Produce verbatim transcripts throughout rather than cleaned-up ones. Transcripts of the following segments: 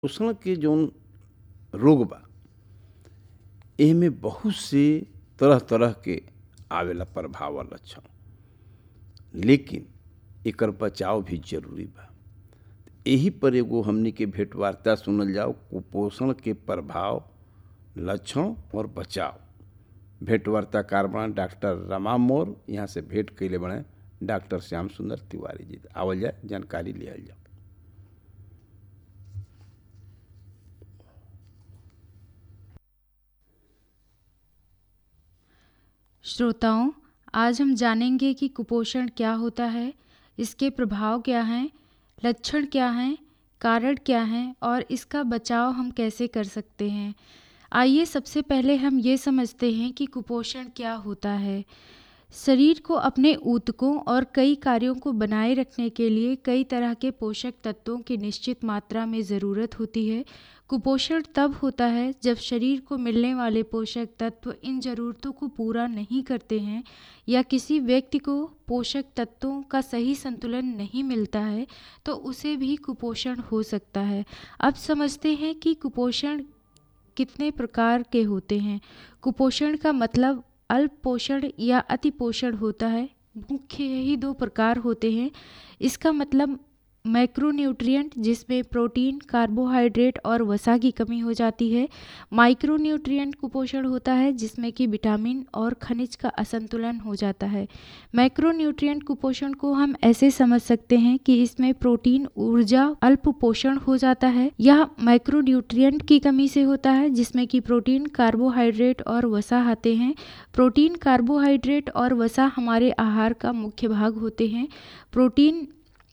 पोषण के जौन रोग बा एमे बहुत से तरह तरह के आवेला प्रभाव और लक्षण, लेकिन एकर बचाव भी जरूरी बा। यही पर एगो हमनी के भेंट वार्ता सुनल जाओ, कुपोषण के प्रभाव, लक्षण और बचाव। भेंट वार्ताकार बने डॉक्टर रमा मोर, यहाँ से भेंट कैले बने डॉक्टर श्याम सुंदर तिवारी जी। आवल जाए जानकारी लिया जाओ। श्रोताओं, आज हम जानेंगे कि कुपोषण क्या होता है, इसके प्रभाव क्या हैं, लक्षण क्या हैं, कारण क्या हैं और इसका बचाव हम कैसे कर सकते हैं। आइए सबसे पहले हम ये समझते हैं कि कुपोषण क्या होता है। शरीर को अपने ऊतकों और कई कार्यों को बनाए रखने के लिए कई तरह के पोषक तत्वों की निश्चित मात्रा में ज़रूरत होती है। कुपोषण तब होता है जब शरीर को मिलने वाले पोषक तत्व इन ज़रूरतों को पूरा नहीं करते हैं या किसी व्यक्ति को पोषक तत्वों का सही संतुलन नहीं मिलता है, तो उसे भी कुपोषण हो सकता है। अब समझते हैं कि कुपोषण कितने प्रकार के होते हैं। कुपोषण का मतलब अल्प पोषण या अति पोषण होता है। मुख्य यही दो प्रकार होते हैं। इसका मतलब मैक्रोन्यूट्रिएंट, जिसमें प्रोटीन, कार्बोहाइड्रेट और वसा की कमी हो जाती है। माइक्रोन्यूट्रिएंट कुपोषण होता है जिसमें कि विटामिन और खनिज का असंतुलन हो जाता है। मैक्रोन्यूट्रिएंट कुपोषण को हम ऐसे समझ सकते हैं कि इसमें प्रोटीन, ऊर्जा अल्प पोषण हो जाता है। यह माइक्रोन्यूट्रिएंट की कमी से होता है जिसमें कि प्रोटीन, कार्बोहाइड्रेट और वसा आते हैं। प्रोटीन, कार्बोहाइड्रेट और वसा हमारे आहार का मुख्य भाग होते हैं। प्रोटीन,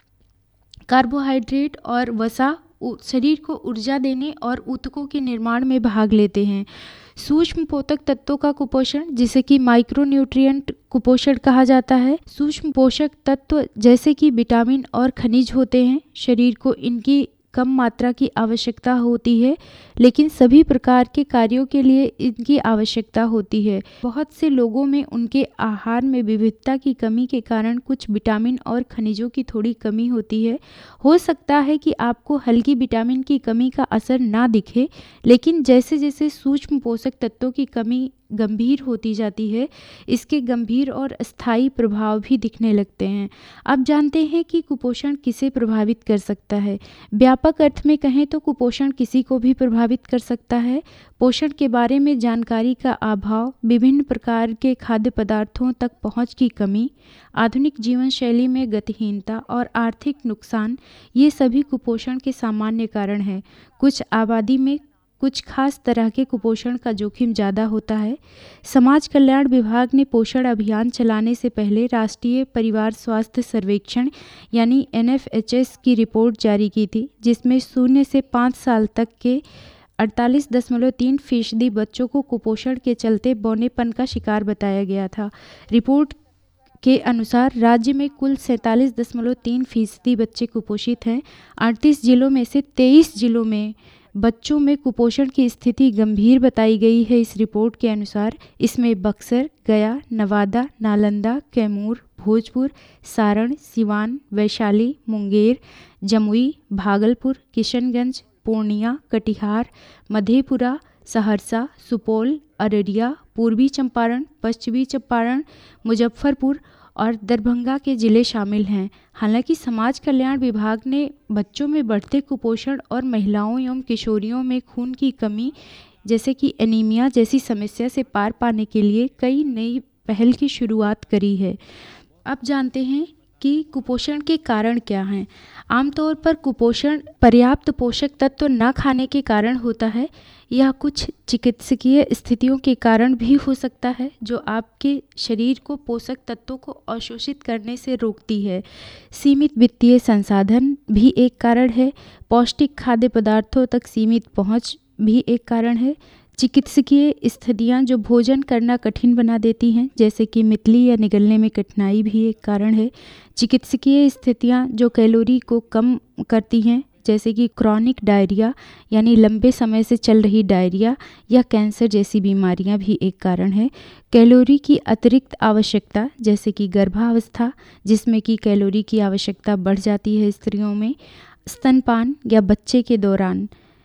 कार्बोहाइड्रेट और वसा शरीर को ऊर्जा देने और ऊतकों के निर्माण में भाग लेते हैं। सूक्ष्म पोषक तत्वों का कुपोषण, जिसे कि माइक्रोन्यूट्रिएंट कुपोषण कहा जाता है। सूक्ष्म पोषक तत्व जैसे कि विटामिन और खनिज होते हैं। शरीर को इनकी कम मात्रा की आवश्यकता होती है, लेकिन सभी प्रकार के कार्यों के लिए इनकी आवश्यकता होती है। बहुत से लोगों में उनके आहार में विविधता की कमी के कारण कुछ विटामिन और खनिजों की थोड़ी कमी होती है। हो सकता है कि आपको हल्की विटामिन की कमी का असर ना दिखे, लेकिन जैसे जैसे सूक्ष्म पोषक तत्वों की कमी गंभीर होती जाती है, इसके गंभीर और स्थायी प्रभाव भी दिखने लगते हैं। अब जानते हैं कि कुपोषण किसे प्रभावित कर सकता है। व्यापक अर्थ में कहें तो कुपोषण किसी को भी प्रभावित कर सकता है। पोषण के बारे में जानकारी का अभाव, विभिन्न प्रकार के खाद्य पदार्थों तक पहुंच की कमी, आधुनिक जीवन शैली में गतिहीनता और आर्थिक नुकसान, ये सभी कुपोषण के सामान्य कारण हैं। कुछ आबादी में कुछ खास तरह के कुपोषण का जोखिम ज़्यादा होता है। समाज कल्याण विभाग ने पोषण अभियान चलाने से पहले राष्ट्रीय परिवार स्वास्थ्य सर्वेक्षण यानी एन एफ एच एस की रिपोर्ट जारी की थी, जिसमें शून्य से पाँच साल तक के अड़तालीस दशमलव तीन फीसदी बच्चों को कुपोषण के चलते बौनेपन का शिकार बताया गया था। रिपोर्ट के अनुसार राज्य में कुल सैंतालीस दशमलव तीन फीसदी बच्चे कुपोषित हैं। अड़तीस जिलों में से तेईस जिलों में बच्चों में कुपोषण की स्थिति गंभीर बताई गई है। इस रिपोर्ट के अनुसार इसमें बक्सर, गया, नवादा, नालंदा, कैमूर, भोजपुर, सारण, सिवान, वैशाली, मुंगेर, जमुई, भागलपुर, किशनगंज, पूर्णिया, कटिहार, मधेपुरा, सहरसा, सुपौल, अररिया, पूर्वी चंपारण, पश्चिमी चंपारण, मुजफ्फरपुर और दरभंगा के जिले शामिल हैं। हालांकि समाज कल्याण विभाग ने बच्चों में बढ़ते कुपोषण और महिलाओं एवं किशोरियों में खून की कमी जैसे कि एनीमिया जैसी समस्या से पार पाने के लिए कई नई पहल की शुरुआत करी है। अब जानते हैं कि कुपोषण के कारण क्या हैं। आमतौर पर कुपोषण पर्याप्त पोषक तत्व न खाने के कारण होता है। यह कुछ चिकित्सकीय स्थितियों के कारण भी हो सकता है, जो आपके शरीर को पोषक तत्वों को अवशोषित करने से रोकती है। सीमित वित्तीय संसाधन भी एक कारण है। पौष्टिक खाद्य पदार्थों तक सीमित पहुंच भी एक कारण है। चिकित्सकीय स्थितियां जो भोजन करना कठिन बना देती हैं, जैसे कि मितली या निगलने में कठिनाई भी एक कारण है। चिकित्सकीय स्थितियां जो कैलोरी को कम करती हैं, जैसे कि क्रॉनिक डायरिया यानी लंबे समय से चल रही डायरिया या कैंसर जैसी बीमारियां भी एक कारण है। कैलोरी की अतिरिक्त आवश्यकता, जैसे कि गर्भावस्था जिसमें कि कैलोरी की आवश्यकता बढ़ जाती है स्त्रियों में, स्तनपान या बच्चे के दौरान